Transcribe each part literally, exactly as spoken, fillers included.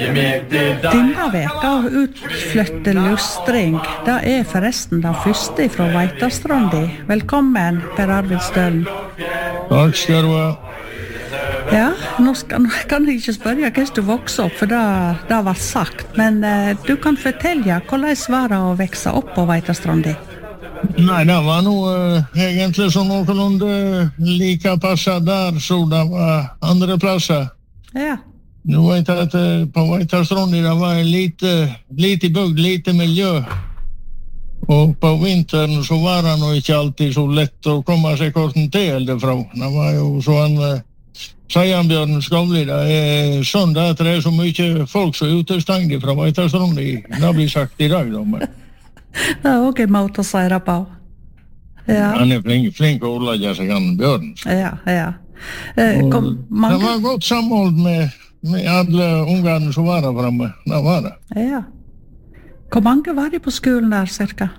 Denne veka utflytte lustring, det er forresten den første fra Veitastrandi. Velkommen, Per Arvid Stølen. Takk skal du ha. Ja, nå, skal, nå kan jeg ikke spørre hvordan du vokste opp, for det, det var sagt. Men eh, du kan fortelle hvordan var det å vokse opp på Veitastrandi? Nei, det var noe uh, egentlig så noenlunde like passet der, så det var andre plasser. Ja. Du vet at uh, på Veitastrandi det var lite, lite bygd, lite miljø. Og på vinteren så var det nå ikke alltid så lett å komme seg korten til derfra. Det var jo sånn... Uh, Seianbjørn Skavli, det er sånn at det er så mye folk som er utestengt fra Veitastrandi. Det blir sagt i dag, da. Men... Det er også en måte å si det på. Ja. Han er flink, flink å ordlegge seg, han Bjørn. Ja, ja. Eh, kom, mange... Det var godt samhold med, med alle ungene som var der fremme. Det var det. Ja. Hvor mange var de på skolen der, cirka?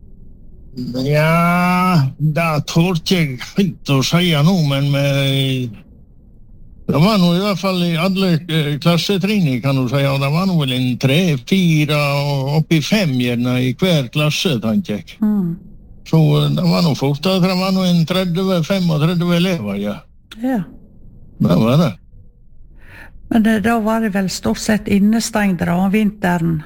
Ja, det tålte jeg ikke å si nå, men med... Det var nå i hvert fall i alle klassetrinni, kan du si, og det var nå vel en tre, fire og oppi fem gjerne i hver klasse, tenker jeg. Mm. Så det var nå fort at det var nå en tretti til trettifem elever, ja. Ja. Det var det. Men det, da var det vel stort sett innestengte om vinteren?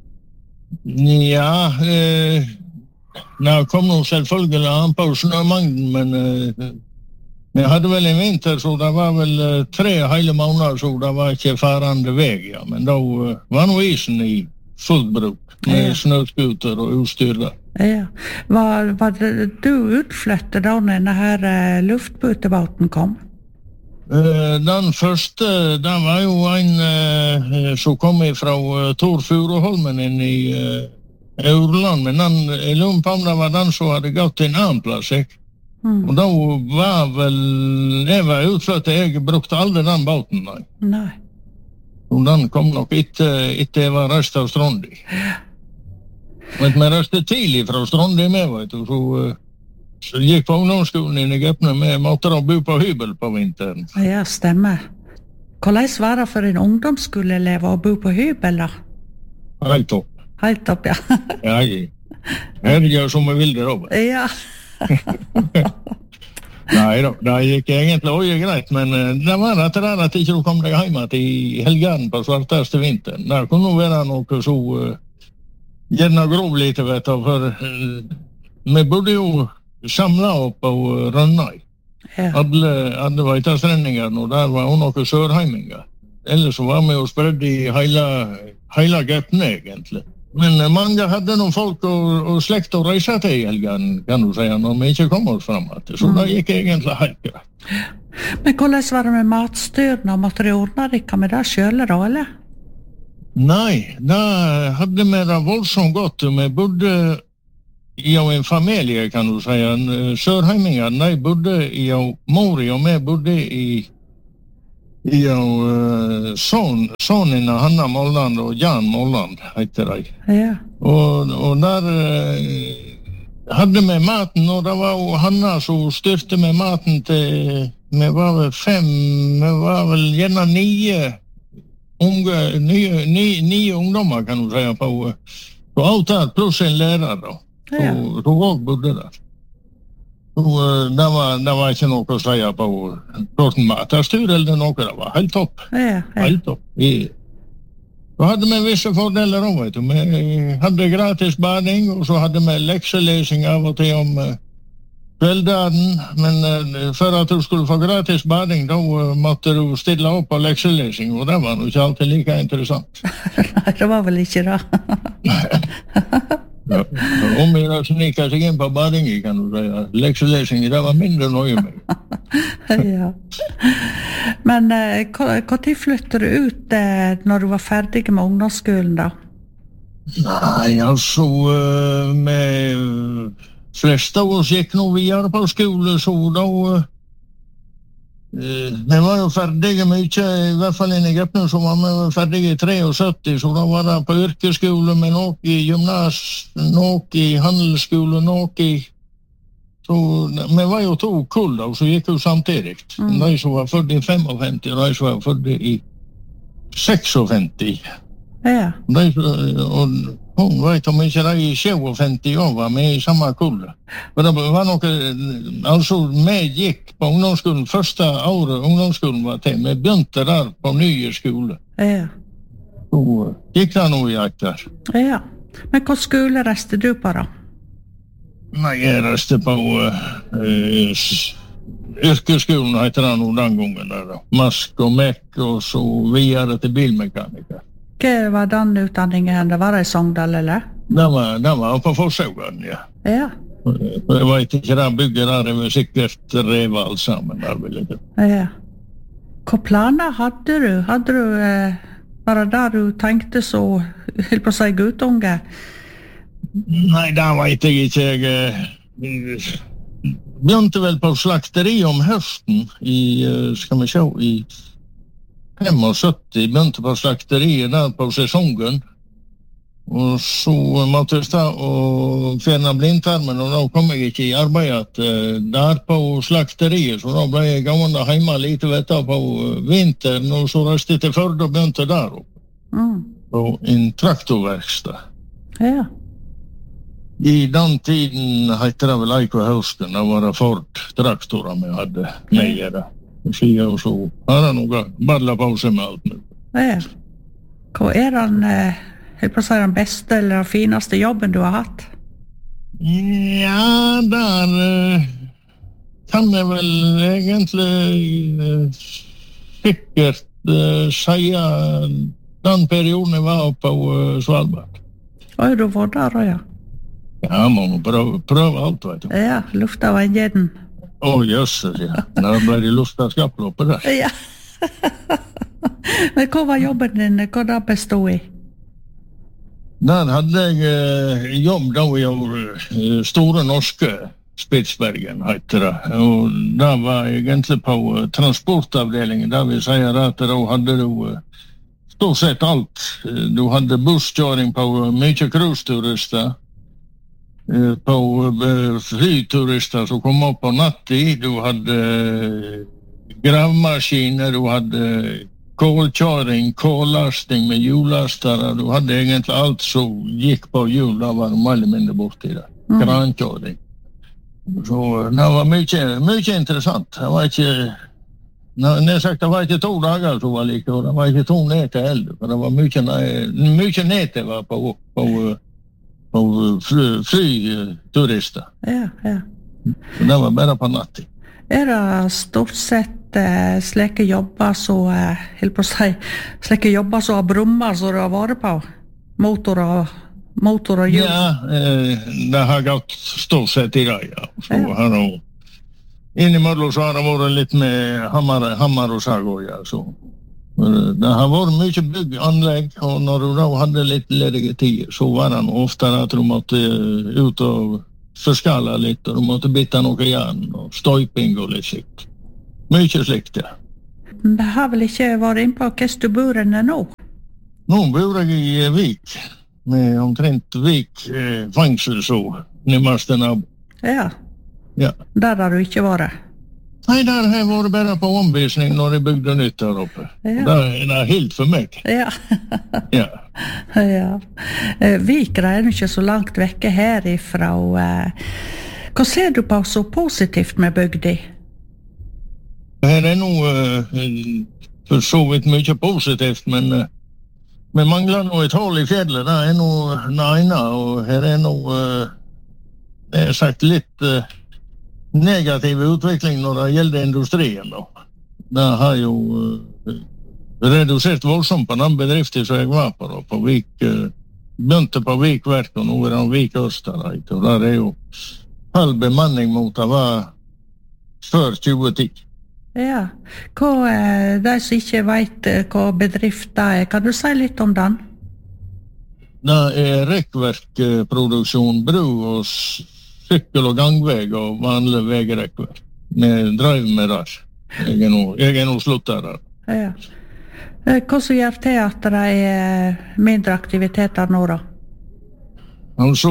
Ja, eh, det kom nå selvfølgelig an på snømangden, men... Eh, Vi hadde vel en vinter, så det var vel uh, tre hele måneder, så det var ikke farande vei, ja. Men da uh, var nå isen i full bruk, med ja. Snøskuter og utstyr der. Ja. Var, var du utflyttet da denne her uh, luftbåtebåten kom? Uh, den første, den var jo en uh, som kom fra uh, Tor Furuholmen inn i uh, Aurland, men den, jeg lurer på om det var den som hadde gått til en annen plass, ikke? Mm. Og da var vel, jeg var utflyttet, jeg brukte aldri den båten, nei. Nei. Og den kom nok etter, etter jeg var rest av Strandi. Men vi restet tidlig fra Strandi med, vet du, så, så gikk på ungdomsskolen inn i Gøpne med måtte da bo på hybel på vinteren. Ja, stemmer. Hvordan var det for en ungdomsskoleelev å bo på hybel, da? Helt opp. Helt opp, ja. Ja, jeg. Her gjør som jeg vil det, Robert. Ja. Nei da, det gikk egentlig også greit, men det var rett og slett at ikke du kom deg hjem til helgen på svarteste vinteren. Det kunne være noe så uh, gjerne grov lite, vet du, for uh, vi burde jo samle opp på uh, Rønnøy. Ja. Alle, alle Veitastrendingene, og der var jo noen sørheimingar. Ellers så var vi jo spredd i hele, hele Gøpne, egentlig. Men mange hadde noen folk og, og slekt å reise til i helgen, kan du si, når vi ikke kom oss frem til. Så mm. det gikk egentlig helt greit. Men hvordan var det med matstyrene? Måtte de ordne dere med det selv, da, eller? Nei, da hadde vi det voldsomt godt. Vi bodde i en familie, kan du si. Sørheimingen, de bodde i Mori, og vi bodde i Ja, uh, son, sonen av Hanna Molland og Jan Molland, heter de. Ja. Og, og der uh, hadde vi maten, og det var jo Hanna som styrte med maten til, vi var vel fem, vi var vel gjerne nye, unge, nye, nye, nye ungdommer, kan du si, på, på avtalt, pluss en lærer da. Ja. Og hun også bodde der. Og det var, det var ikke noe å si på korten matastur eller noe, det var helt topp. Ja, ja. Helt topp. Vi, så hadde vi visse fordeler også, vet du. Vi hadde gratis bading, og så hadde vi lekselesing av og til om uh, kveldagen, men uh, for at du skulle få gratis bading, da uh, måtte du stille opp på lekselesing, og det var jo ikke alltid like interessant. Nei, det var vel ikke det. Ja, om jeg da snikker seg inn på badingen, kan du si. Lekselesing, det var mindre nøye med. Ja. Men eh, hva tid flytter du ut eh, når du var ferdig med ungdomsskolen, da? Nei, altså, uh, med fleste av oss gikk nå videre på skole, så da... Uh, Vi var jo ferdige mye, i hvert fall inn i Gøpne, så var vi ferdige i syttitre, så da var det på yrkesskole med noe i gymnas, noe i handelsskole, noe i... Så vi var jo to kull da, så gikk jo samtidig. Mm. De som var født i femtifem, og de som var født i femtiosex. Ja. De, och hon vet om inte det är tjugofemtio år var med i samma kull. Men det var nog, alltså med gick på ungdomsskolan, första året ungdomsskolan var till, med bönte där på nya skolan. Ja. Så gick det nog i akt där. Ja. Men hva skole reste du på da? Nej, jag reste på uh, yrkesskolan heter det nog den gången där då. Mask och meck och så vidare till bilmekaniker. Hva var den utdanningen? Det var det i Sogndal, eller? Den var, den var på Forsågen, ja. Ja. Jag vet inte, den bygger där är sikkert reva allt sammen där vill jag. Ja. Hva planer hadde du? Hadde du eh, bare der du tenkte så, helt på å si guttunge? Nej, det vet jag inte. Jag begynte väl på slakteri om hösten i, ska man se, i sjuttiofem. Begynte på slakteriet där på säsongen. Och så måtte jag stå och fjärna blindtarmen och då kom jag inte i arbetet där på slakteriet. Så då blev jag gående hemma lite vet du, på vintern och så reste jag till Förde och begynte där uppe. Mm. På en traktorverkstad. Ja. I den tiden hette det väl Eiko hösten, det var det Ford traktorer vi hade med det. Och så har han nog badlat på sig med allt nu. Ja. Hva er den, eh, helt på å si den beste eller den finaste jobben du har hatt? Ja, där eh, kan jag väl egentligen eh, säkert eh, säga den perioden jag var på eh, Svalbard. Oj, du var der, ja. Ja, man må prøve, prøve alt, vet du. Ja, lufta var en gjedden. Å, jøsses, ja. Da ble det lufta skaploppet der. Ja. Men hva var jobben din? Hva det bestod i? Der hadde jeg eh, jobb da vi gjorde eh, Store Norske Spitsbergen, heter det. Og da var jeg egentlig på eh, transportavdelingen, der vi sier at da hadde du eh, stort sett alt. Du hadde busskjøring på eh, mye cruise-turister, eh, på eh, flyturister som kom opp på nattid. Du hadde eh, gravmaskiner, du hadde kolkjøring, kollasting med hjullastare. Du hade egentligen allt som gick på hjul, där var de alla mindre bort i det. Mm. Krankjøring. Så det var mycket, mycket intressant. Det var inte, när sagt, det var inte två dagar så var lika, det var inte två nätter heller. För det var mycket, mycket nätter var på, på, på fly, flyturister. Ja, ja. Det var bara på natten. Er det stort sett eh, slike jobber så, eh, helt på å si, slike jobber så har brummer så du har vært på? Motor og, motor og hjul? Ja, eh, det har gått stort sett i det, ja. Så ja. Har det, innimellom så har det vært litt med hammar, hammar og sag og ja, så. Det har vært mye bygganlegg, og når du da hadde litt ledige tid, så var det ofte at du måtte ut og forskalla lite och de måste byta några järn och støyping och lite slikt. Mycket slikt, ja. Det har väl inte varit in på hur du bor än nu? Nu bor jag i Vik, med omtrent Vik eh, fängsel så, närmaste nabb. Ja. Ja. Där har du inte varit? Nej, där har jag varit bara på omvisning när de byggde nytt där uppe. Ja. Där är det helt för mig. Ja. Ja. Ja. Eh, Vikra är inte så långt vekke härifrån. Eh, vad ser du på så positivt med bygdi? Det här är nog eh, för så vitt mycket positivt, men eh, men manglar nog ett hål i fjället. Det är nog näna och här är nog eh, det är sagt lite eh, negativ utveckling när det gäller industrin då. Det har ju eh, reducerat våldsomt på den bedriften som jag var på då, på Vik, eh, begynte på Vikverk och nu är det Vik Österrike och där är ju halv bemanning mot att vara för tjugo tio. Ja, hva, eh, de som ikke vet eh, hva bedrift det er, kan du si litt om den? Det är rekkverkproduktion, bro och cykel- och gangväg och vanlig vägrekkverk. Med drive med där. Jag är nog, jag är nog sluttet där. Ja. Hva som gjør til at det er mindre aktiviteter nå da? Altså,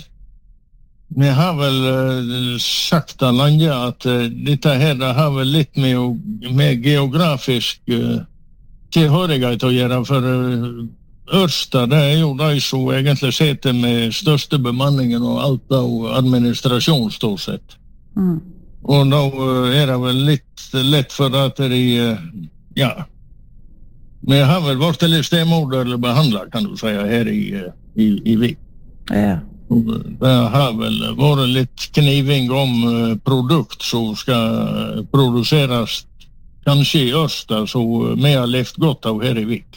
vi har väl sagt av landet att detta här det har väl lite med, med geografisk tilhørighet å gjøre, for Ørsta, det er jo de som egentlig sitter med største bemanningen og alt av administrasjon, stort sett. Mm. Og da er det vel litt lett for at de, ja, vi har vel vært litt stemoderlig behandlet, kan du si, her i, i, i Vik. Ja. Det har vel vært litt kniving om produkt som skal produseres kanskje i Ørsta, så vi har levt godt av her i Vik.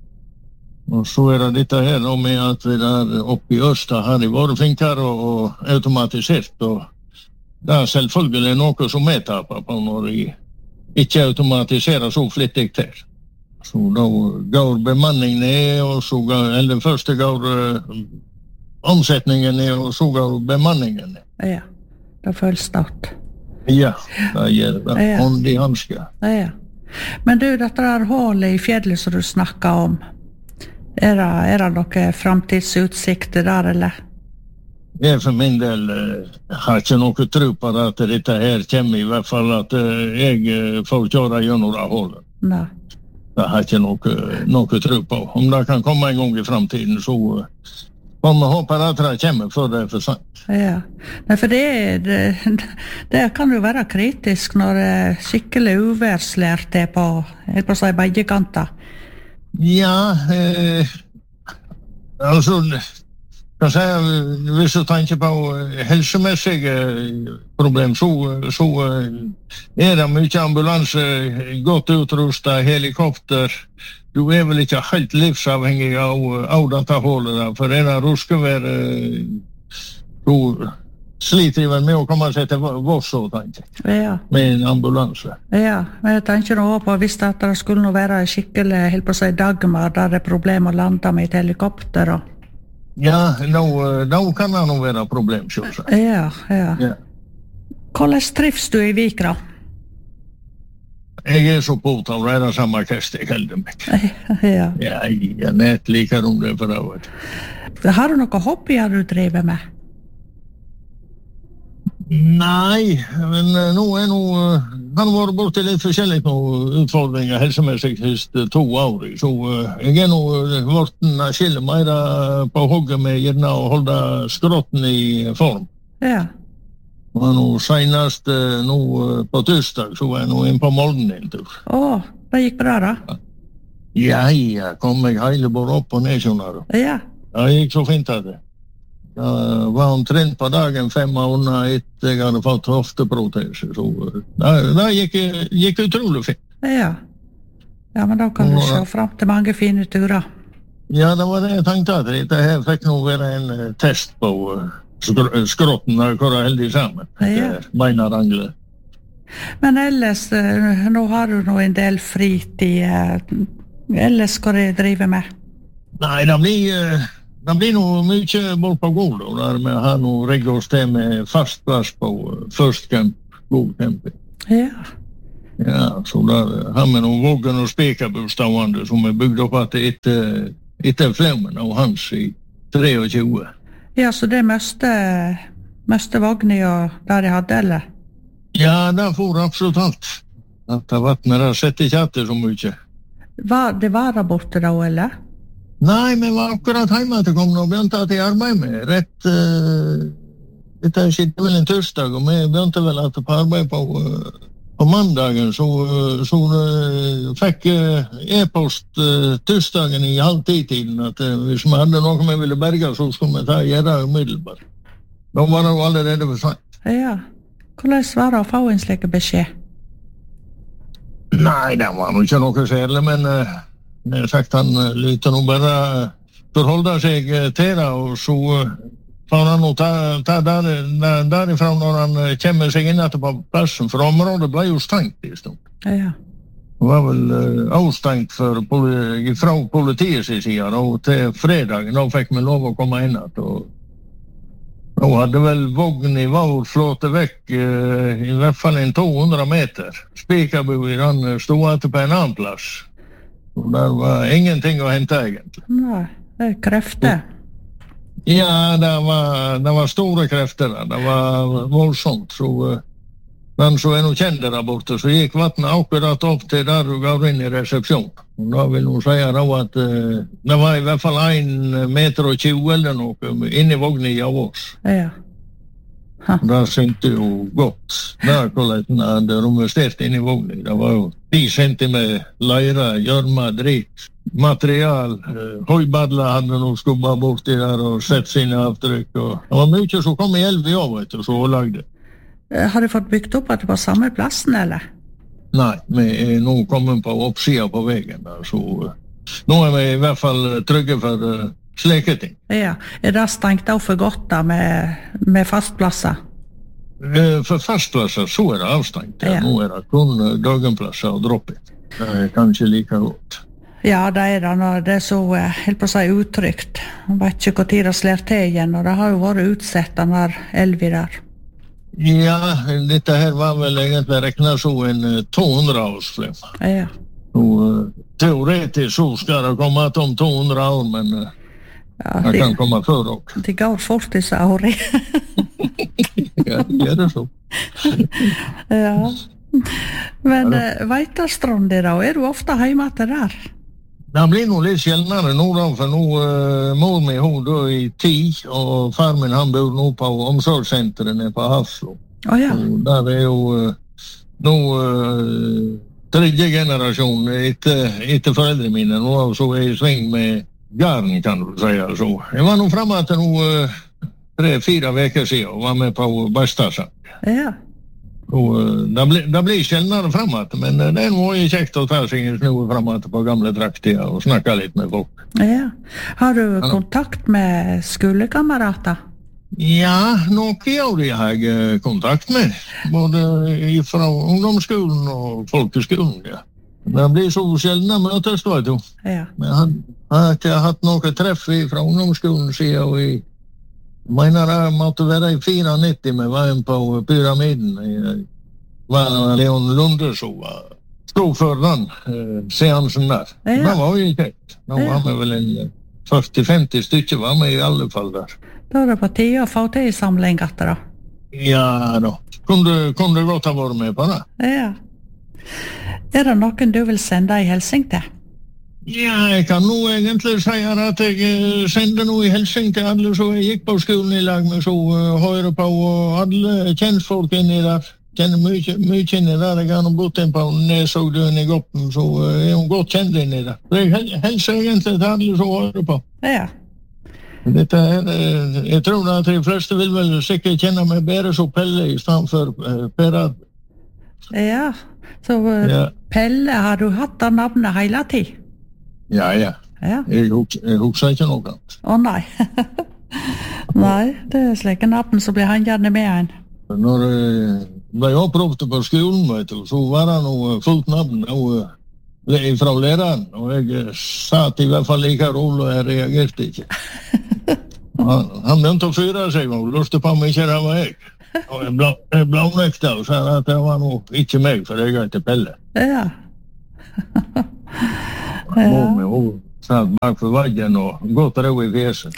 Og så er det dette her med at vi der oppe i Ørsta har de vært flinkere og, og automatisert, og det er selvfølgelig noe som vi taper på når de ikke automatiserer så flittig til. Så da går bemanningen ned, og så går, eller først går uh, omsetningen ned, og så går bemanningen ned. Ja, det føles start. Ja, det gjør det. Ja. Hånd i hanske. Ja. Men du, dette der hålet i fjellet som du snakket om, er det, er det noen fremtidsutsikter der, eller? Jeg for min del uh, har ikke noe tro på at dette her kommer, i hvert fall at uh, jeg uh, får kjøre gjennom det hålet. Nei. Det har ikke noe, noe tro på. Om det kan komme en gang i fremtiden, så uh, får vi håpe at det kommer før det er for sent. Ja, Nei, for det, det, det kan jo være kritisk når det er skikkelig uværslært er på, jeg på å si, begge kanter. Ja, eh, altså, kan si, hvis du tenker på helsemessige problem, så, så er det mye ambulanse, godt utrustet, helikopter. Du er vel ikke helt livsavhengig av, av dette hålet der, for er det ruskevær, så sliter de vel med å komme seg til Voss, tenker jeg, Ja. med en ambulanse. Ja, men jeg tenker nå på hvis det skulle nå være skikkelig, helt på å si, Dagmar, der det er problem å lande med et helikopter. Og... Ja, nå, nå kan det nå være problem, selvsagt. Ja, ja. Ja. Hvordan trives du i Vik, da? Jeg er så påtatt, det er det samme kast jeg helder meg. Ja. Ja, jeg nett liker om det for det. Har du noen hobbyer du driver med? Nei, men uh, nå er nå uh, han har vært borte litt forskjellig nå, utfordringer helsemessig siste to år. Så uh, jeg er nå uh, vorten uh, skille mer uh, på hogget med gjerne å holde skrotten i form. Ja. Og nå senest uh, nå uh, på tirsdag så var jeg nå inn på Molden en tur. Å, det gikk bra da? Ja, ja, kom jeg hele bare opp og ned, skjønner du. Ja. Det gikk så fint av det. Det var omtrent på dagen fem måneder etter jeg hadde fått hofteprotese, så det, det gikk, gikk utrolig fint. Ja. Ja, men da kan du se frem til mange fine turer. Ja, det var det jeg tenkte at dette her fikk nå være en uh, test på uh, skr skrotten og hvor det er heldig sammen. Ja. Mener Angle. Men ellers, uh, nå har du nå en del fritid. Uh, ellers hva du driver med? Nei, det blir... Uh, Det blir noe mye bort på god, og der vi har noe rigget oss til med fast plass på uh, First Camp, god camping. Ja. Ja, så der har vi noen våggen og spekerbostående som er bygd opp etter, etter flemmen av hans i tjuetre. Ja, så det meste, meste vogner og der jeg hadde, eller? Ja, det får absolutt alt. At det vattnet der setter ikke etter så mye. Var, det var der borte da, eller? Nei, vi var akkurat hjemme til kom og begynte at jeg arbeid med. Rett, uh, dette skjedde vel en tirsdag, og vi begynte vel at på arbeid på, uh, på mandagen, så, uh, så uh, fikk uh, e-post uh, tirsdagen i halv ti-tiden, at uh, hvis vi hadde noe vi ville berge, så skulle vi ta gjøre umiddelbart. Da var det jo allerede for sent. Ja. Hvordan var det å få en slik beskjed? Nei, det var jo ikke noe særlig, men... Uh, Jeg sagt han lytter nå bare forholde seg til det, og så får han nå ta, ta der, der, derifra når han kommer seg inn etter på plassen, for området ble jo stengt i stund. Ja. Det var vel uh, avstengt for, fra politiets side, og til fredagen da fikk vi lov å komme inn at, og da hadde vel vogn i vår flåte vekk uh, i hvert fall en to hundre meter. Spikerbuen han stod etter på en annen plass. Og der var ingenting å hente egentlig. Nei, det er krefter. Ja, det var, det var store krefter der. Det var voldsomt. Så uh, Men så er noe kjente der borte, så gikk vattnet akkurat opp til der du går inn i resepsjon. Og da vil hun si da at uh, det var i hvert fall en meter og tjue eller noe inn i vognen av oss. Ja. Da syntes jo godt. Der hvordan den hadde romestert inn i vognen. Det var jo ti centimeter leire, gjørma, drit, material. Uh, Høybadler hadde noe skubba borti der og sett sine avtrykk. Og det var mye som kom i elv i år, vet du, så lagde. Har du fått bygd opp at det var samme plassen, eller? Nei, vi er nå kommet på oppsiden på veien. Da, så uh, nå er vi i hvert fall trygge for uh, slike ting. Ja, er det stengt av for godt da med, med fastplasser? Uh, for fastplasser så er det avstengt. Ja. Ja. Nå er det kun uh, dagenplasser og droppet. Det er kanskje like godt. Ja, det er det når det er så uh, helt på seg utrygt. Jeg vet ikke hvor tid det slår til igjen, og det har jo vært utsett den der elvi der. Ja, dette her var vel egentlig regnet så en uh, to hundre årsflem. Ja. Og uh, teoretisk så skal det komme om to hundre år, men uh, ja, det de, kan komme før også. De går fort disse årene. Ja, det gjør det så. Ja. Men uh, Veitastrand da, er du ofte hjemme til der? Det blir nog litt sjeldnere nå da, for nå uh, mor mi hun da i ti, og far min han bor nå på omsorgssenteret nede på Hafslo. Oh, ja. Og der er jo uh, nå uh, tredje generasjon etter, etter foreldre mine, nå så er jeg i sving med garn, kan du si. Så. Jeg var nå fremme til nå uh, tre-fire veker siden og var med på Bastasang. Ja. Og det blir, det blir sjeldnere fremat, men det er noe kjekt å ta seg en snu fremat på gamle trakter og snakke litt med folk. Ja. Har du kontakt med skolekamerater? Ja, noe av de har jeg kontakt med, både fra ungdomsskolen og folkeskolen. Ja. Det blir så sjeldne møtes, vet du. Ja. Men jeg har ikke hatt noe treff fra ungdomsskolen siden og i Jeg mener det måtte være i nittio-fire med veien på pyramiden. Det var Leon Lunde som stod for den eh, seansen der. Ja. Det var jo kjekt. Nå var vi vel en førti-femti stykker var vi i alle fall der. Da er det på tide å få til samling etter da. Ja da. Kunne du godt ha vært med på det? Ja. Er det noen du vil sende i hilsing til? Ja, jeg kan nå egentlig si at jeg sender noe i hilsing til alle som jeg gikk på skolen i lag med, så uh, hører på, og alle kjentfolk inni der. Kjenner mye, mye inni der. Jeg har nå bodd inn på Nesogdøen i Goppen, så uh, er hun godt kjent inni der. Så jeg hilser egentlig til alle som hører på. Ja. Dette er, uh, jeg tror at de fleste vil vel sikkert kjenne meg bedre som Pelle i stedet for uh, Per Ad. Ja, så uh, ja. Pelle, har du hatt det navnet hele tiden? Ja, ja. Ja. Jeg, hus, jeg husker ikke noe annet. Å oh, nei. Nei, det er slike navn som blir han gjerne med en. Når jeg ble oppropte på skolen, vet du, så var det noe fullt navn fra læreren, og jeg satt i hvert fall like rolig, og jeg reagerte ikke. Han, han begynte å fyre seg, og lurte på meg ikke det var jeg. Og jeg ble, jeg ble nekta og sa at det var noe ikke meg, for jeg er ikke Pelle. Ja. Ja. Mor hun satt bak for vaggen og godt rød i fjeset.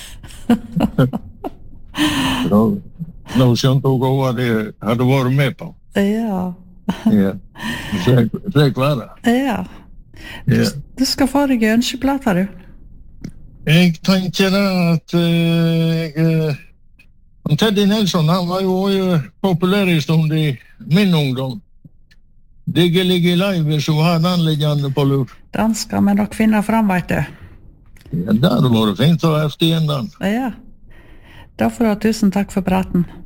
Nå skjønte hun hva de hadde vært med på. Ja. Ja. Slik var det. Ja. Du, ja. Du skal få deg ønskeplater, du. Jeg tenker da at uh, jeg, uh, Teddy Nelson, han var jo uh, populær i stund i min ungdom. Digge ligge i live, så har den liggende på lur. Den skal vi nok finne fram, vet du. Ja, det hadde vært fint å ha efter igjen den. Ja. Da får du ha tusen takk for praten.